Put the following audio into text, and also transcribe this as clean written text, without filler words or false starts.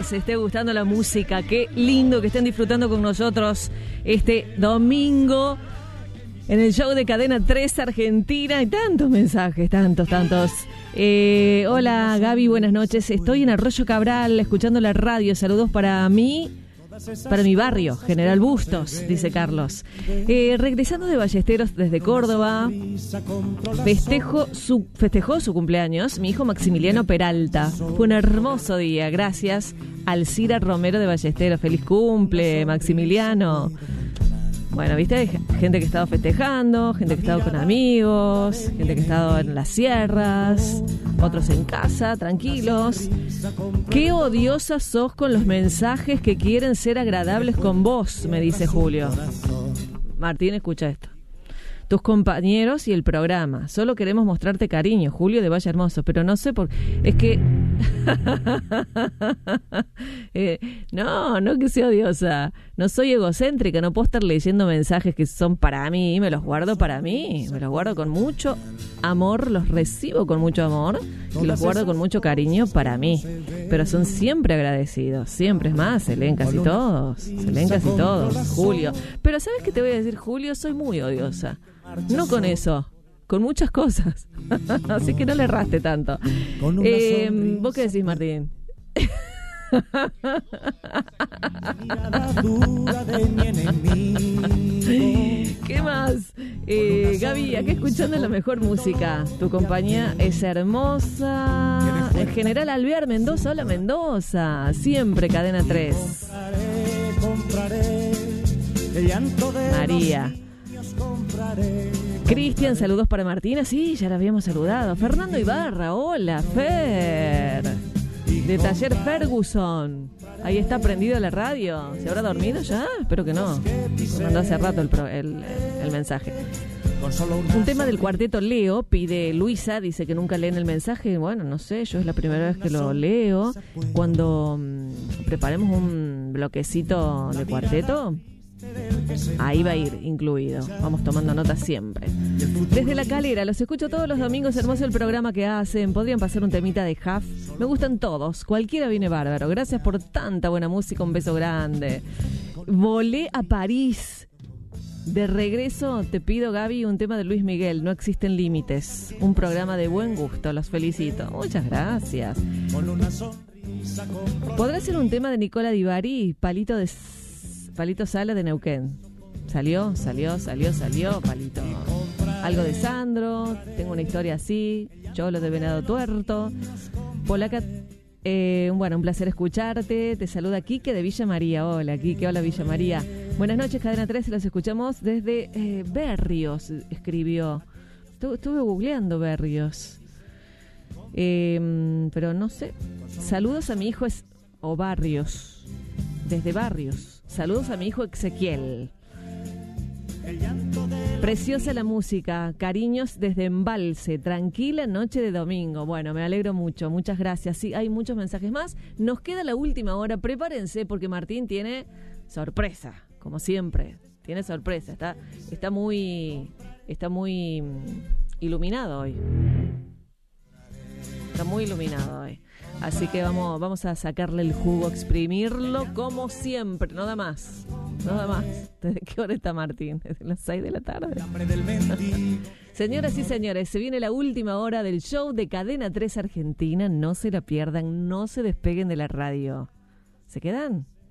les esté gustando la música. Qué lindo que estén disfrutando con nosotros este domingo en el show de Cadena 3 Argentina. Hay tantos mensajes, tantos. Hola Gaby, buenas noches. Estoy en Arroyo Cabral escuchando la radio. Saludos para mi barrio, General Bustos, dice Carlos. Regresando de Ballesteros desde Córdoba, festejó su cumpleaños mi hijo Maximiliano Peralta. Fue un hermoso día, gracias Alcira Romero de Ballesteros. Feliz cumple, Maximiliano. Bueno, viste, hay gente que ha estado festejando, gente que ha estado con amigos, gente que ha estado en las sierras, otros en casa, tranquilos. Qué odiosa sos con los mensajes que quieren ser agradables con vos, me dice Julio. Martín, escucha esto. Tus compañeros y el programa. Solo queremos mostrarte cariño, Julio de Valle Hermoso, pero no sé por qué. Es que... no que sea odiosa. No soy egocéntrica, no puedo estar leyendo mensajes que son para mí, me los guardo para mí, me los guardo con mucho amor, los recibo con mucho amor y los guardo con mucho cariño para mí. Pero son siempre agradecidos, siempre. Es más, se leen casi todos, Julio. Pero ¿sabes qué te voy a decir, Julio? Soy muy odiosa. No con eso, con muchas cosas. Así que no le erraste tanto. ¿Vos qué decís, Martín? ¿Qué más? Gaby, acá escuchando la mejor música. Tu compañía es hermosa. En General Alvear Mendoza. Hola Mendoza. Siempre Cadena 3. María. Cristian, saludos para Martina. Sí, ya la habíamos saludado. Fernando Ibarra, hola Fer. De Taller Ferguson. Ahí está prendido la radio. ¿Se habrá dormido ya? Espero que no. Me mandó hace rato el mensaje. Un tema del cuarteto Leo, pide Luisa, dice que nunca leen el mensaje. Bueno, no sé, yo es la primera vez que lo leo. Cuando preparemos un bloquecito de cuarteto, ahí va a ir incluido. Vamos tomando notas siempre. Desde La Calera, los escucho todos los domingos. Hermoso el programa que hacen. Podrían pasar un temita de Huff. Me gustan todos. Cualquiera viene bárbaro. Gracias por tanta buena música. Un beso grande. Volé a París. De regreso te pido, Gaby, un tema de Luis Miguel. No existen límites. Un programa de buen gusto. Los felicito. Muchas gracias. ¿Podrá ser un tema de Nicola Di Bari? Palito Sala de Neuquén. Salió, Palito. Algo de Sandro, tengo una historia así, Cholo de Venado Tuerto. Polaca, bueno, un placer escucharte. Te saluda Quique de Villa María. Hola, Quique, hola Villa María. Buenas noches, Cadena 3, los escuchamos desde Berrios, escribió. Estuve googleando Berrios. Pero no sé. Saludos a mi hijo Barrios. Desde Barrios. Saludos a mi hijo Ezequiel. Preciosa la música. Cariños desde Embalse. Tranquila noche de domingo. Bueno, me alegro mucho. Muchas gracias. Sí, hay muchos mensajes más. Nos queda la última hora. Prepárense porque Martín tiene sorpresa. Como siempre. Tiene sorpresa. Está muy iluminado hoy. Está muy iluminado hoy. Así que vamos a sacarle el jugo, exprimirlo como siempre. No da más. ¿Desde qué hora está Martín? Desde las 6 de la tarde. Señoras y señores, se viene la última hora del show de Cadena 3 Argentina. No se la pierdan, no se despeguen de la radio. ¿Se quedan?